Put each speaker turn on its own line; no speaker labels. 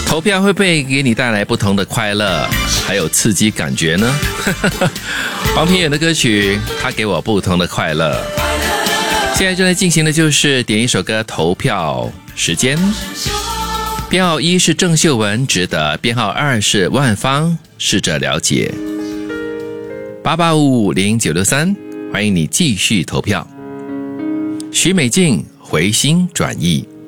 投票会不会给你带来不同的快乐，还有刺激感觉呢？黄品源的歌曲，它给我不同的快乐。现在正在进行的就是点一首歌投票时间。编号1是郑秀文，值得；编号2是万芳，试着了解。88550963，欢迎你继续投票。许美静回心转意。